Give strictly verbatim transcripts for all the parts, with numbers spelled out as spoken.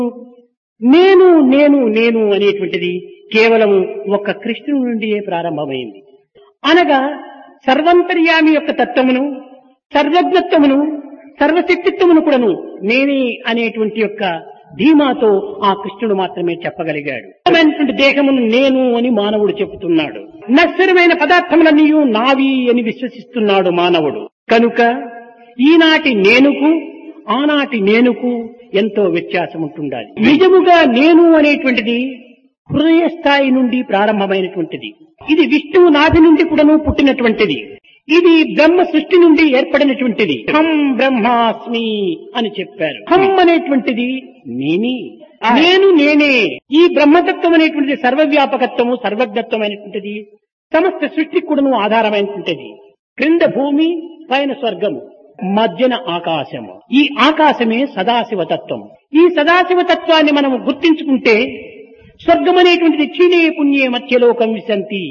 నేను నేను నేను అనేటువంటిది కేవలం ఒక్క కృష్ణుని నుండియే ప్రారంభమైంది. అనగా సర్వంతర్యామి యొక్క తత్వమును, సర్వజ్ఞత్వమును, సర్వశక్తిత్వమును కూడాను నేనే అనేటువంటి యొక్క ధీమాతో ఆ కృష్ణుడు మాత్రమే చెప్పగలిగాడు. దేహమును నేను అని మానవుడు చెబుతున్నాడు. నశ్వరమైన పదార్థములన్నీ నావి అని విశ్వసిస్తున్నాడు మానవుడు. కనుక ఈనాటి నేనుకు ఆనాటి నేనుకు ఎంతో వ్యత్యాసం ఉంటుండాలి. నిజముగా నేను అనేటువంటిది హృదయ స్థాయి నుండి ప్రారంభమైనటువంటిది. ఇది విష్ణువు నాభి నుండి కూడాను పుట్టినటువంటిది. ఇది బ్రహ్మ సృష్టి నుండి ఏర్పడినటువంటిది. హం బ్రహ్మాస్మి అని చెప్పారు. హం అనేటువంటిది నేనే, నేను నేనే. ఈ బ్రహ్మతత్వం అనేటువంటిది సర్వవ్యాపకత్వము, సర్వజ్ఞత్వం అయినటువంటిది. సమస్త సృష్టికి కూడాను ఆధారమైనటువంటిది. క్రింద భూమి, పైన స్వర్గము, మధ్యన ఆకాశము. ఈ ఆకాశమే సదాశివతత్వం. ఈ సదాశివతత్వాన్ని మనము గుర్తించుకుంటే స్వర్గం అనేటువంటిది క్షీణే పుణ్యే మధ్యలోకం విశంతి.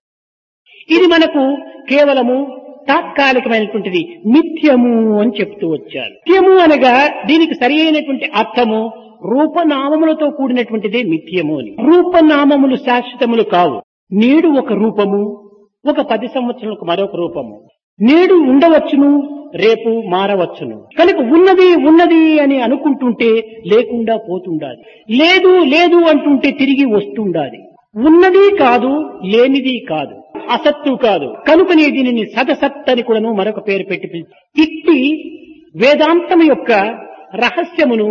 ఇది మనకు కేవలము తాత్కాలికమైనటువంటిది, మిథ్యము అని చెప్తూ వచ్చారు. మిథ్యము అనగా దీనికి సరి అయినటువంటి అర్థము రూపనామములతో కూడినటువంటిదే మిథ్యము అని. రూపనామములు శాశ్వతములు కావు. నేడు ఒక రూపము, ఒక పది సంవత్సరాలకు మరొక రూపము. నేడు ఉండవచ్చును, రేపు మారవచ్చును. కనుక ఉన్నది ఉన్నది అని అనుకుంటుంటే లేకుండా పోతుండాలి, లేదు లేదు అంటుంటే తిరిగి వస్తుండాలి. ఉన్నది కాదు, లేనిది కాదు, అసత్తు కాదు. కనుకనే దీనిని సదసత్ అని కూడాను మరొక పేరు పెట్టి పిలిచి, ఇట్టి వేదాంతం యొక్క రహస్యమును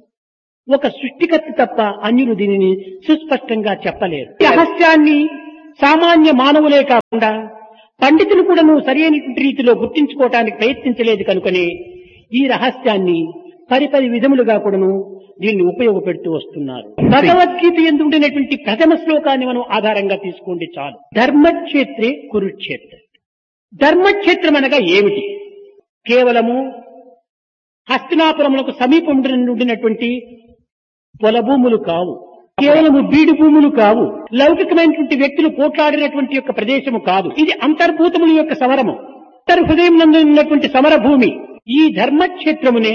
ఒక సృష్టికర్త తప్ప అన్యులు దీనిని సుస్పష్టంగా చెప్పలేరు. రహస్యాన్ని సామాన్య మానవులే కాకుండా పండితులు కూడాను సరి అయినటువంటి రీతిలో గుర్తించుకోవటానికి ప్రయత్నించలేదు. కనుకనే ఈ రహస్యాన్ని పరిపరి విధములుగా కూడాను దీన్ని ఉపయోగపెడుతూ వస్తున్నారు. భగవద్గీత యందు ఉండినటువంటి ప్రథమ శ్లోకాన్ని మనం ఆధారంగా తీసుకోండి చాలు. ధర్మక్షేత్రే కురుక్షేత్ర. ధర్మక్షేత్రం అనగా ఏమిటి? కేవలము హస్తినాపురములకు సమీపం ఉండినటువంటి పొల భూములు కావు, కేవలము బీడు భూములు కావు, లౌకికమైనటువంటి వ్యక్తులు పోట్లాడినటువంటి యొక్క ప్రదేశము కాదు. ఇది అంతర్భూతముల యొక్క సమరము, అంతర్హృదయం నందు ఉన్నటువంటి సమర భూమి. ఈ ధర్మక్షేత్రమునే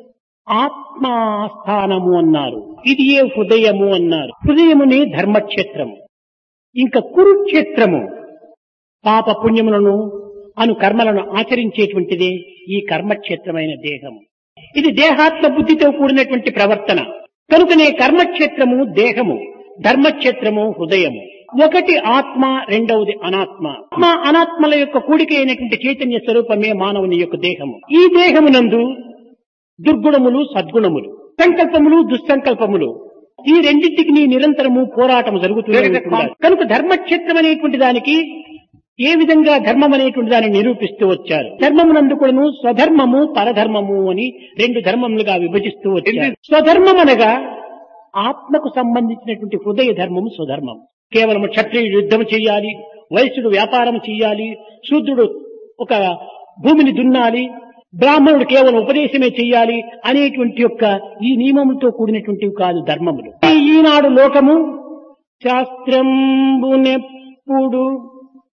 ఆత్మాస్థానము అన్నారు. ఇది ఏ హృదయము అన్నారు. హృదయమునే ధర్మక్షేత్రము. ఇంకా కురుక్షేత్రము పాప పుణ్యములను అను కర్మలను ఆచరించేటువంటిదే ఈ కర్మక్షేత్రమైన దేహము. ఇది దేహాత్మ బుద్ధితో కూడినటువంటి ప్రవర్తన. కనుకనే కర్మక్షేత్రము దేహము, ధర్మక్షేత్రము హృదయము. ఒకటి ఆత్మ, రెండవది అనాత్మ. ఆత్మ అనాత్మల యొక్క కూడిక అయినటువంటి చైతన్య స్వరూపమే మానవుని యొక్క దేహము. ఈ దేహమునందు దుర్గుణములు, సద్గుణములు, సంకల్పములు, దుస్సంకల్పములు, ఈ రెండింటికి నిరంతరము పోరాటం జరుగుతుంది. కనుక ధర్మక్షేత్రం అనేటువంటి దానికి ఏ విధంగా ధర్మం అనేటువంటి దాన్ని నిరూపిస్తూ వచ్చారు. ధర్మమునందు కూడాను స్వధర్మము, పరధర్మము అని రెండు ధర్మములుగా విభజిస్తూ వచ్చారు. స్వధర్మం అనగా ఆత్మకు సంబంధించినటువంటి హృదయ ధర్మము స్వధర్మం. కేవలం క్షత్రియుడు యుద్ధం చేయాలి, వైశ్యుడు వ్యాపారం చేయాలి, శూద్రుడు ఒక భూమిని దున్నాలి, బ్రాహ్మణుడు కేవలం ఉపదేశమే చెయ్యాలి అనేటువంటి యొక్క ఈ నియమములతో కూడినటువంటివి కాదు ధర్మములు. ఈనాడు లోకము శాస్త్రంబునెప్పుడు